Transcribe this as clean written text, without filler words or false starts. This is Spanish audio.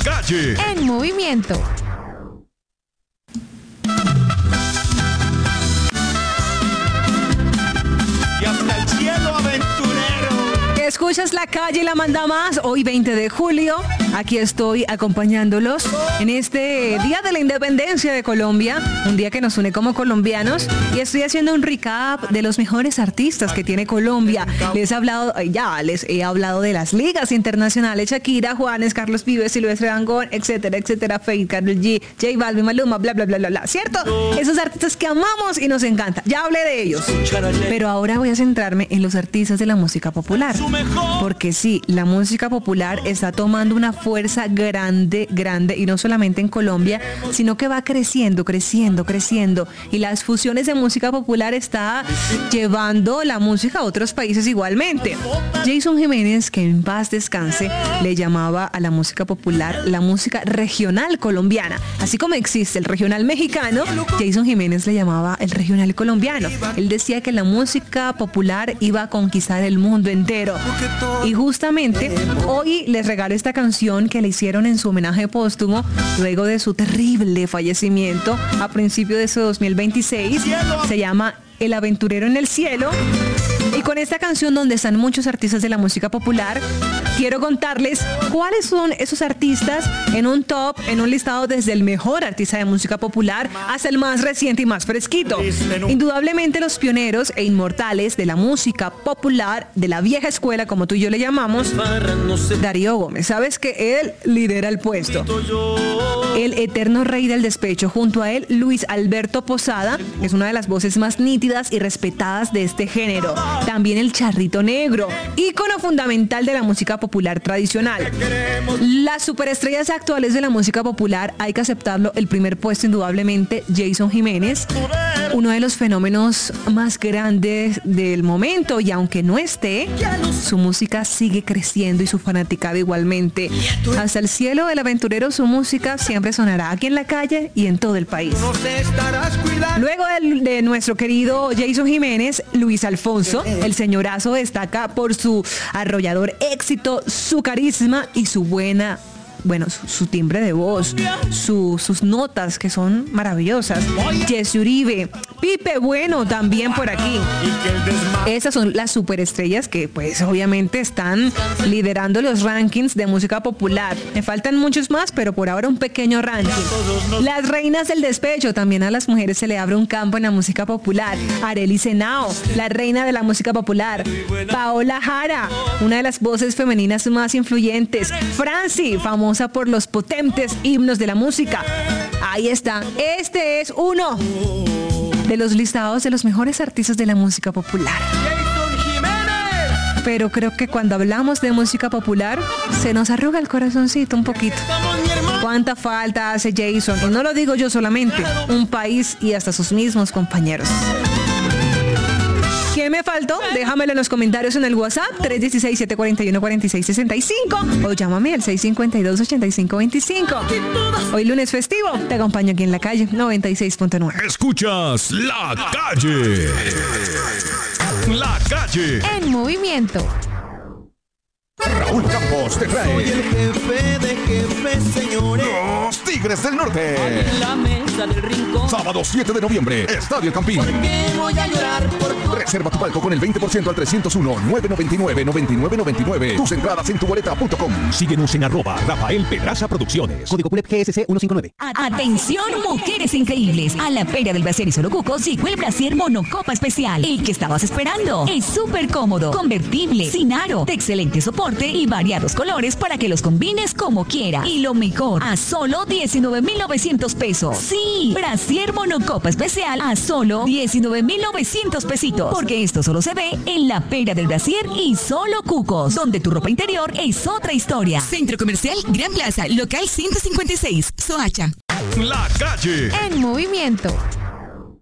Calle. En movimiento. Y hasta el cielo aventurero. Escuchas La Calle y la manda más. Hoy 20 de julio. Aquí estoy acompañándolos en este Día de la Independencia de Colombia, un día que nos une como colombianos, y estoy haciendo un recap de los mejores artistas que tiene Colombia. Les he hablado de las ligas internacionales: Shakira, Juanes, Carlos Vives, Silvestre Dangond, etcétera, etcétera, Feid, Karol G, J Balvin, Maluma, bla, bla, bla, bla, bla, ¿cierto? Esos artistas que amamos y nos encanta. Ya hablé de ellos, pero ahora voy a centrarme en los artistas de la música popular, porque sí, la música popular está tomando una fuerza grande, y no solamente en Colombia, sino que va creciendo, y las fusiones de música popular está llevando la música a otros países igualmente. Jason Jiménez, que en paz descanse, le llamaba a la música popular la música regional colombiana. Así como existe el regional mexicano, Jason Jiménez le llamaba el regional colombiano. Él decía que la música popular iba a conquistar el mundo entero. Y justamente hoy les regalo esta canción que le hicieron en su homenaje póstumo luego de su terrible fallecimiento a principios de ese 2026. Se llama El Aventurero en el Cielo. Y con esta canción, donde están muchos artistas de la música popular, quiero contarles cuáles son esos artistas en un top, en un listado desde el mejor artista de música popular hasta el más reciente y más fresquito. Indudablemente los pioneros e inmortales de la música popular de la vieja escuela, como tú y yo le llamamos, Darío Gómez. Sabes que él lidera el puesto. El eterno rey del despecho. Junto a él, Luis Alberto Posada, que es una de las voces más nítidas y respetadas de este género. También el Charrito Negro, ícono fundamental de la música popular tradicional. Las superestrellas actuales de la música popular, hay que aceptarlo, el primer puesto indudablemente Jason Jiménez, uno de los fenómenos más grandes del momento, y aunque no esté, su música sigue creciendo y su fanaticada igualmente. Hasta el cielo del aventurero, su música siempre sonará aquí en La Calle y en todo el país. Luego de nuestro querido Jason Jiménez, Luis Alfonso, el señorazo, destaca por su arrollador éxito, su carisma y su su timbre de voz, sus notas que son maravillosas. Jesse Uribe, Pipe Bueno también por aquí. Esas son las superestrellas que pues obviamente están liderando los rankings de música popular. Me faltan muchos más, pero por ahora un pequeño ranking. Las reinas del despecho, también a las mujeres se le abre un campo en la música popular. Arely Senao, la reina de la música popular. Paola Jara, una de las voces femeninas más influyentes. Franci, famosa por los potentes himnos de la música. Ahí está. Este es uno de los listados de los mejores artistas de la música popular. Pero creo que cuando hablamos de música popular se nos arruga el corazoncito un poquito. ¿Cuánta falta hace Jason? Y no lo digo yo solamente, un país y hasta sus mismos compañeros. ¿Quién me faltó? Déjamelo en los comentarios en el WhatsApp 316-741-4665 o llámame al 652-8525. Hoy lunes festivo, te acompaño aquí en La Calle 96.9. Escuchas La Calle. La Calle. En movimiento. Raúl Campos te trae Soy el jefe de jefes, señores. Los Tigres del Norte. En la mesa del rincón. Sábado 7 de noviembre, Estadio El Campín. ¿Por qué voy a llorar por tu... Reserva tu palco con el 20% al 301-999-9999. Tus entradas en tuboleta.com. Síguenos en @Rafael Pedraza Producciones. Código PULEP GSC 159. Atención, mujeres increíbles. A la Feria del Brasier y Solo Cucos llegó el Brasier Monocopa Especial. El que estabas esperando. Es súper cómodo, convertible, sin aro, de excelente soporte y variados colores para que los combines como quiera. Y lo mejor, a solo 19,900 pesos. Sí, Brasier Monocopa Especial a solo 19,900 pesitos. Porque esto solo se ve en la Feria del Brasier y Solo Cucos, donde tu ropa interior es otra historia. Centro Comercial Gran Plaza, local 156, Soacha. La Calle. En movimiento.